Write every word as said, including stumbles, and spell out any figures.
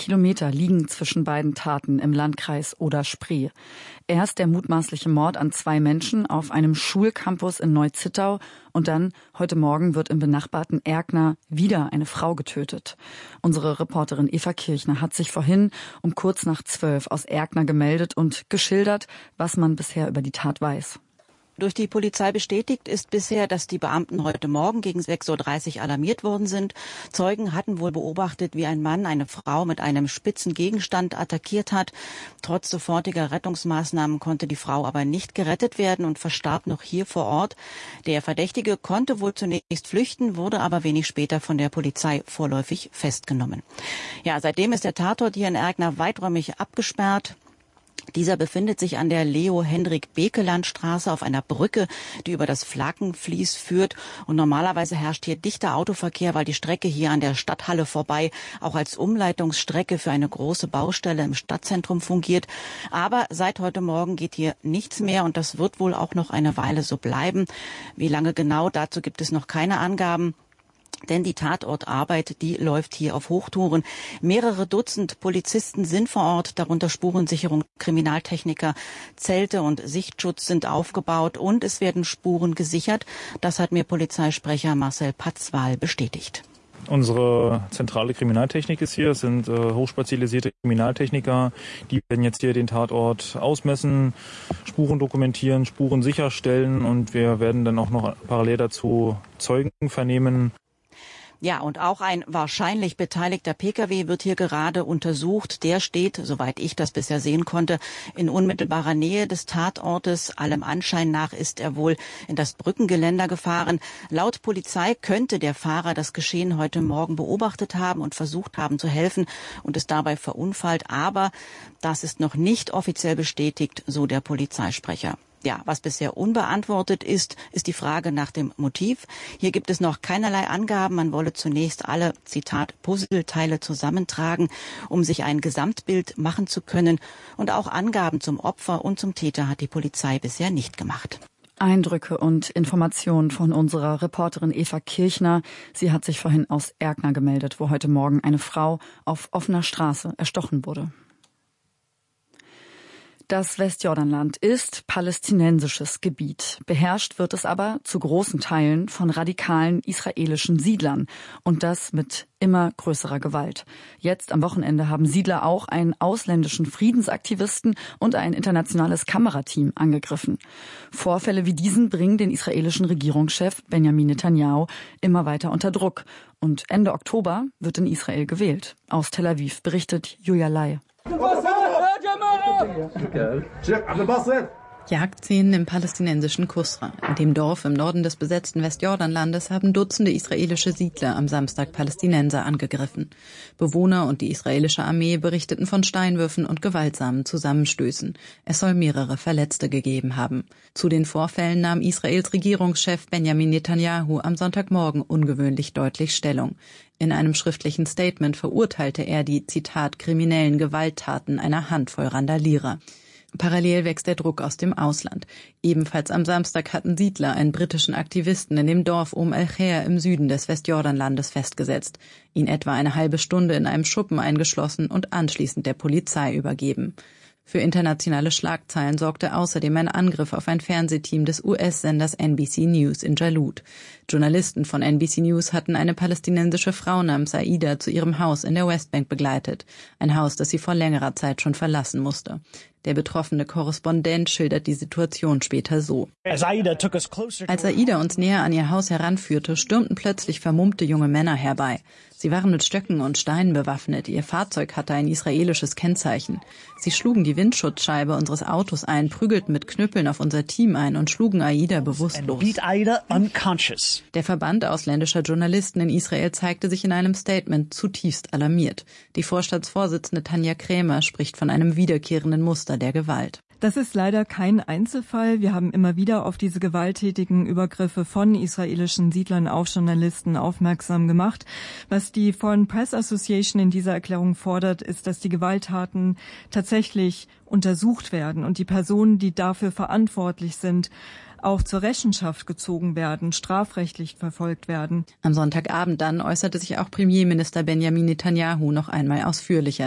Kilometer liegen zwischen beiden Taten im Landkreis Oder-Spree. Erst der mutmaßliche Mord an zwei Menschen auf einem Schulcampus in Neu-Zittau und dann, heute Morgen, wird im benachbarten Erkner wieder eine Frau getötet. Unsere Reporterin Eva Kirchner hat sich vorhin um kurz nach zwölf aus Erkner gemeldet und geschildert, was man bisher über die Tat weiß. Durch die Polizei bestätigt ist bisher, dass die Beamten heute Morgen gegen sechs Uhr dreißig alarmiert worden sind. Zeugen hatten wohl beobachtet, wie ein Mann eine Frau mit einem spitzen Gegenstand attackiert hat. Trotz sofortiger Rettungsmaßnahmen konnte die Frau aber nicht gerettet werden und verstarb noch hier vor Ort. Der Verdächtige konnte wohl zunächst flüchten, wurde aber wenig später von der Polizei vorläufig festgenommen. Ja, seitdem ist der Tatort hier in Erkner weiträumig abgesperrt. Dieser befindet sich an der Leo-Hendrik-Bekeland-Straße auf einer Brücke, die über das Flackenfließ führt. Und normalerweise herrscht hier dichter Autoverkehr, weil die Strecke hier an der Stadthalle vorbei auch als Umleitungsstrecke für eine große Baustelle im Stadtzentrum fungiert. Aber seit heute Morgen geht hier nichts mehr und das wird wohl auch noch eine Weile so bleiben. Wie lange genau, dazu gibt es noch keine Angaben. Denn die Tatortarbeit, die läuft hier auf Hochtouren. Mehrere Dutzend Polizisten sind vor Ort, darunter Spurensicherung, Kriminaltechniker, Zelte und Sichtschutz sind aufgebaut und es werden Spuren gesichert. Das hat mir Polizeisprecher Marcel Patzwal bestätigt. Unsere zentrale Kriminaltechnik ist hier. Es sind äh, hochspezialisierte Kriminaltechniker. Die werden jetzt hier den Tatort ausmessen, Spuren dokumentieren, Spuren sicherstellen und wir werden dann auch noch parallel dazu Zeugen vernehmen. Ja, und auch ein wahrscheinlich beteiligter Pkw wird hier gerade untersucht. Der steht, soweit ich das bisher sehen konnte, in unmittelbarer Nähe des Tatortes. Allem Anschein nach ist er wohl in das Brückengeländer gefahren. Laut Polizei könnte der Fahrer das Geschehen heute Morgen beobachtet haben und versucht haben zu helfen und ist dabei verunfallt. Aber das ist noch nicht offiziell bestätigt, so der Polizeisprecher. Ja, was bisher unbeantwortet ist, ist die Frage nach dem Motiv. Hier gibt es noch keinerlei Angaben. Man wolle zunächst alle, Zitat, Puzzleteile zusammentragen, um sich ein Gesamtbild machen zu können. Und auch Angaben zum Opfer und zum Täter hat die Polizei bisher nicht gemacht. Eindrücke und Informationen von unserer Reporterin Eva Kirchner. Sie hat sich vorhin aus Erkner gemeldet, wo heute Morgen eine Frau auf offener Straße erstochen wurde. Das Westjordanland ist palästinensisches Gebiet. Beherrscht wird es aber zu großen Teilen von radikalen israelischen Siedlern. Und das mit immer größerer Gewalt. Jetzt am Wochenende haben Siedler auch einen ausländischen Friedensaktivisten und ein internationales Kamerateam angegriffen. Vorfälle wie diesen bringen den israelischen Regierungschef Benjamin Netanyahu immer weiter unter Druck. Und Ende Oktober wird in Israel gewählt. Aus Tel Aviv berichtet Julia Lai. Jagdszenen im palästinensischen Kusra. In dem Dorf im Norden des besetzten Westjordanlandes haben Dutzende israelische Siedler am Samstag Palästinenser angegriffen. Bewohner und die israelische Armee berichteten von Steinwürfen und gewaltsamen Zusammenstößen. Es soll mehrere Verletzte gegeben haben. Zu den Vorfällen nahm Israels Regierungschef Benjamin Netanyahu am Sonntagmorgen ungewöhnlich deutlich Stellung. In einem schriftlichen Statement verurteilte er die, Zitat, kriminellen Gewalttaten einer Handvoll Randalierer. Parallel wächst der Druck aus dem Ausland. Ebenfalls am Samstag hatten Siedler einen britischen Aktivisten in dem Dorf Um El-Khair im Süden des Westjordanlandes festgesetzt, ihn etwa eine halbe Stunde in einem Schuppen eingeschlossen und anschließend der Polizei übergeben. Für internationale Schlagzeilen sorgte außerdem ein Angriff auf ein Fernsehteam des U S-Senders N B C News in Jalut. Journalisten von N B C News hatten eine palästinensische Frau namens Aida zu ihrem Haus in der Westbank begleitet, ein Haus, das sie vor längerer Zeit schon verlassen musste. Der betroffene Korrespondent schildert die Situation später so. Als Aida uns näher an ihr Haus heranführte, stürmten plötzlich vermummte junge Männer herbei. Sie waren mit Stöcken und Steinen bewaffnet. Ihr Fahrzeug hatte ein israelisches Kennzeichen. Sie schlugen die Windschutzscheibe unseres Autos ein, prügelten mit Knüppeln auf unser Team ein und schlugen Aida bewusstlos. Der Verband ausländischer Journalisten in Israel zeigte sich in einem Statement zutiefst alarmiert. Die Vorstandsvorsitzende Tanja Krämer spricht von einem wiederkehrenden Muster der Gewalt. Das ist leider kein Einzelfall. Wir haben immer wieder auf diese gewalttätigen Übergriffe von israelischen Siedlern auf Journalisten aufmerksam gemacht. Was die Foreign Press Association in dieser Erklärung fordert, ist, dass die Gewalttaten tatsächlich untersucht werden und die Personen, die dafür verantwortlich sind, auch zur Rechenschaft gezogen werden, strafrechtlich verfolgt werden. Am Sonntagabend dann äußerte sich auch Premierminister Benjamin Netanyahu noch einmal ausführlicher.